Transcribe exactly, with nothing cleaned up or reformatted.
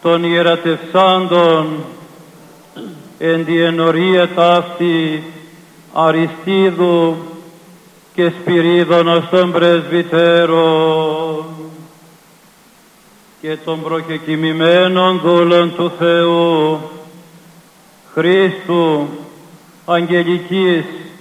των ιερατευσάντων εν τη ενορία ταύτη Αριστίδου και Σπυρίδωνος των πρεσβυτέρων και των προκεκοιμημένων δούλων του Θεού Χριστού, αγγελικής